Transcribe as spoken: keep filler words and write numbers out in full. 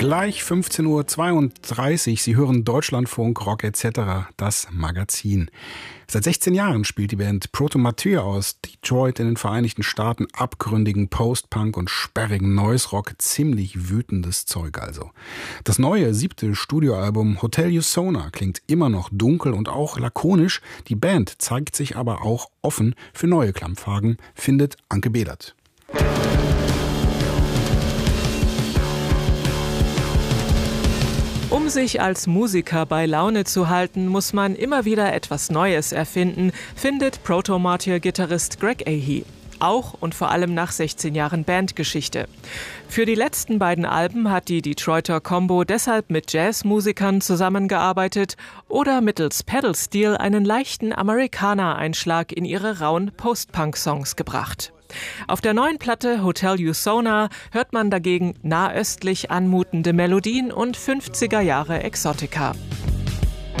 Gleich fünfzehn Uhr zweiunddreißig. Sie hören Deutschlandfunk, Rock et cetera, das Magazin. Seit sechzehn Jahren spielt die Band Proto Martyr aus Detroit in den Vereinigten Staaten abgründigen Post-Punk und sperrigen Noise-Rock. Ziemlich wütendes Zeug also. Das neue, siebte Studioalbum Hotel Usona klingt immer noch dunkel und auch lakonisch. Die Band zeigt sich aber auch offen für neue Klampfhagen, findet Anke Bedert. Um sich als Musiker bei Laune zu halten, muss man immer wieder etwas Neues erfinden, findet Proto Martyr-Gitarrist Greg Ahey. Auch und vor allem nach sechzehn Jahren Bandgeschichte. Für die letzten beiden Alben hat die Detroiter Combo deshalb mit Jazzmusikern zusammengearbeitet oder mittels Pedal-Steel einen leichten Amerikaner-Einschlag in ihre rauen Post-Punk-Songs gebracht. Auf der neuen Platte Hotel Usona hört man dagegen nahöstlich anmutende Melodien und fünfziger Jahre Exotica.